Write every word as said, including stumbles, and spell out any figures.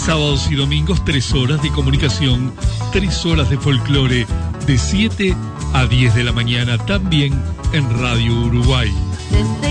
Sábados y domingos, tres horas de comunicación, tres horas de folclore, de siete a diez de la mañana, también en Radio Uruguay.